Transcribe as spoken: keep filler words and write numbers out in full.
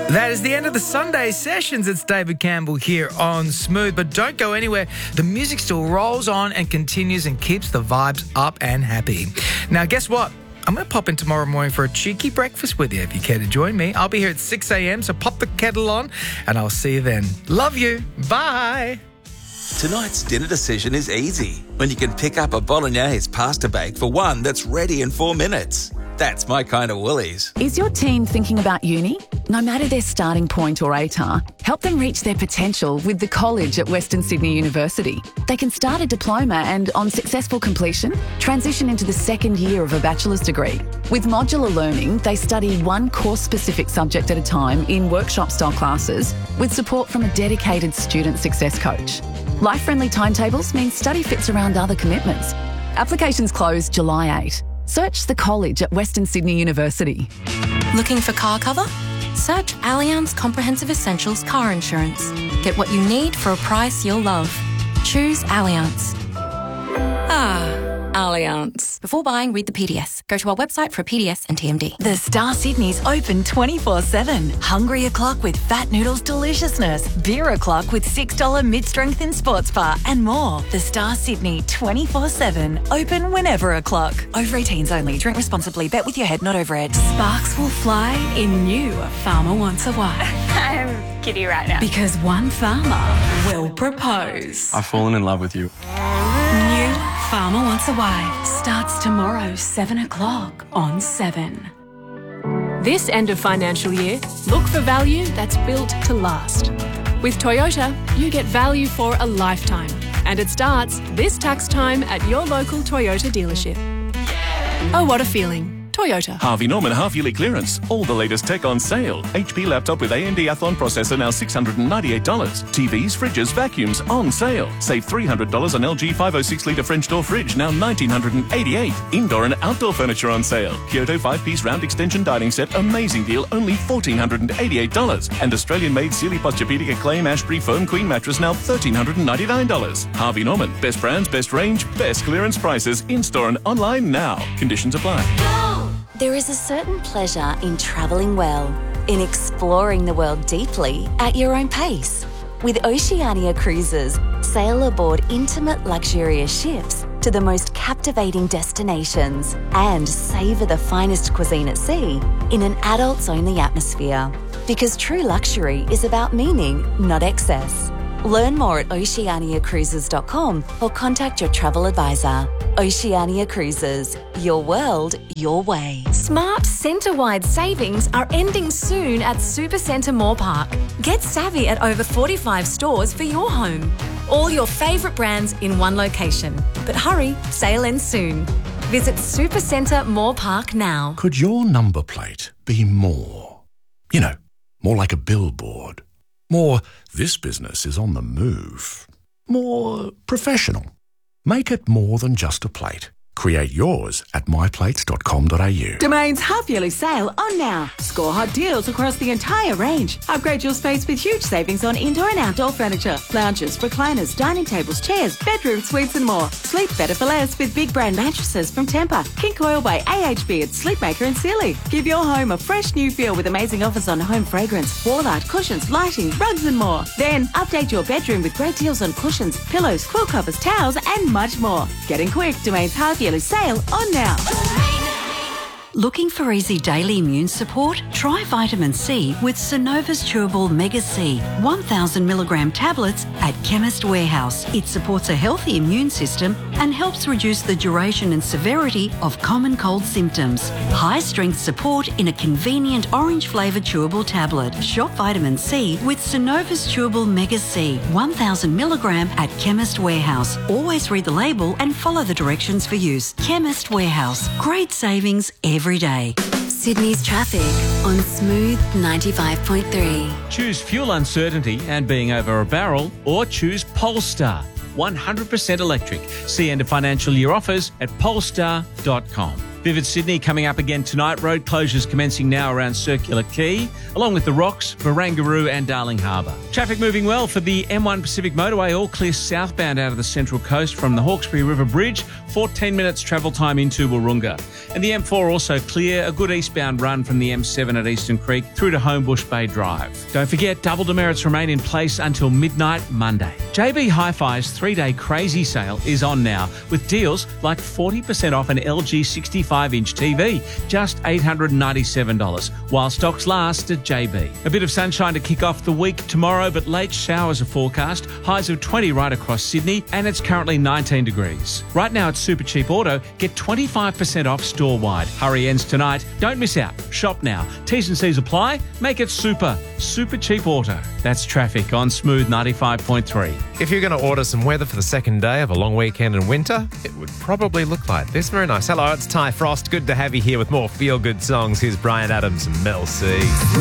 That is the end of the Sunday sessions. It's David Campbell here on Smooth. But don't go anywhere. The music still rolls on and continues and keeps the vibes up and happy. Now, guess what? I'm going to pop in tomorrow morning for a cheeky breakfast with you if you care to join me. I'll be here at six a.m, so pop the kettle on and I'll see you then. Love you. Bye. Tonight's dinner decision is easy when you can pick up a bolognese pasta bake for one that's ready in four minutes. That's my kind of Woolies. Is your teen thinking about uni? No matter their starting point or A T A R, help them reach their potential with the college at Western Sydney University. They can start a diploma and, on successful completion, transition into the second year of a bachelor's degree. With modular learning, they study one course-specific subject at a time in workshop-style classes with support from a dedicated student success coach. Life-friendly timetables mean study fits around other commitments. Applications close July eighth. Search the college at Western Sydney University. Looking for car cover? Search Allianz Comprehensive Essentials Car Insurance. Get what you need for a price you'll love. Choose Allianz. Ah, Allianz. Before buying, read the P D S. Go to our website for a P D S and T M D. The Star Sydney's open twenty-four seven. Hungry o'clock with Fat Noodles deliciousness. Beer o'clock with six dollars mid-strength in sports bar and more. The Star Sydney twenty-four seven. Open whenever o'clock. Over eighteens only. Drink responsibly. Bet with your head, not over it. Sparks will fly in new Farmer Wants a Wife. I'm giddy right now. Because one farmer will propose. I've fallen in love with you. New Farmer Wants a Wife starts tomorrow, seven o'clock on seven. This end of financial year, look for value that's built to last. With Toyota, you get value for a lifetime. And it starts this tax time at your local Toyota dealership. Oh, what a feeling. Toyota. Harvey Norman half-yearly clearance. All the latest tech on sale. H P laptop with A M D Athlon processor now six hundred ninety-eight dollars. T Vs, fridges, vacuums on sale. Save three hundred dollars on L G five oh six litre French door fridge now one thousand nine hundred eighty-eight dollars. Indoor and outdoor furniture on sale. Kyoto five-piece round extension dining set. Amazing deal. Only one thousand four hundred eighty-eight dollars. And Australian-made Sealy Posturepedic Acclaim Ashbury Foam Queen mattress now one thousand three hundred ninety-nine dollars. Harvey Norman. Best brands, best range, best clearance prices. In-store and online now. Conditions apply. There is a certain pleasure in travelling well, in exploring the world deeply at your own pace. With Oceania Cruises, sail aboard intimate, luxurious ships to the most captivating destinations and savour the finest cuisine at sea in an adults-only atmosphere. Because true luxury is about meaning, not excess. Learn more at oceania cruises dot com or contact your travel advisor. Oceania Cruises, your world, your way. Smart centre-wide savings are ending soon at Supercentre Moore Park. Get savvy at over forty-five stores for your home. All your favourite brands in one location. But hurry, sale ends soon. Visit Supercentre Moore Park now. Could your number plate be more? You know, more like a billboard. More, this business is on the move. More professional. Make it more than just a plate. Create yours at my plates dot com dot a u. Domain's half-yearly sale on now. Score hot deals across the entire range. Upgrade your space with huge savings on indoor and outdoor furniture, lounges, recliners, dining tables, chairs, bedroom suites and more. Sleep better for less with big brand mattresses from Tempur, King Coil by A H B at Sleepmaker and Sealy. Give your home a fresh new feel with amazing offers on home fragrance, wall art, cushions, lighting, rugs and more. Then update your bedroom with great deals on cushions, pillows, quilt covers, towels and much more. Getting quick, Domain's half-yearly sale on now. Looking for easy daily immune support? Try vitamin C with Synova's Chewable Mega C, one thousand milligram tablets at Chemist Warehouse. It supports a healthy immune system and helps reduce the duration and severity of common cold symptoms. High-strength support in a convenient orange-flavoured chewable tablet. Shop vitamin C with Synova's Chewable Mega C, one thousand milligram at Chemist Warehouse. Always read the label and follow the directions for use. Chemist Warehouse. Great savings every day. Sydney's traffic on Smooth ninety-five point three. Choose fuel uncertainty and being over a barrel, or choose Polestar, one hundred percent electric. See end of financial year offers at polestar dot com. Vivid Sydney coming up again tonight. Road closures commencing now around Circular Quay, along with the Rocks, Barangaroo and Darling Harbour. Traffic moving well for the M one Pacific Motorway, all clear southbound out of the Central Coast from the Hawkesbury River Bridge, fourteen minutes travel time into Wahroonga. And the M four also clear, a good eastbound run from the M seven at Eastern Creek through to Homebush Bay Drive. Don't forget, double demerits remain in place until midnight Monday. J B Hi-Fi's three-day crazy sale is on now, with deals like forty percent off an L G sixty-five inch T V, just eight hundred ninety-seven dollars, while stocks last at J B. A bit of sunshine to kick off the week tomorrow, but late showers are forecast, highs of twenty right across Sydney, and it's currently nineteen degrees. Right now at Super Cheap Auto, get twenty-five percent off store-wide. Hurry ends tonight. Don't miss out. Shop now. T's and C's apply. Make it super. Super Cheap Auto. That's traffic on Smooth ninety-five point three. If you're going to order some weather for the second day of a long weekend in winter, it would probably look like this. Very nice. Hello, it's Ty Frost. Good to have you here with more feel-good songs. Here's Brian Adams and Mel C.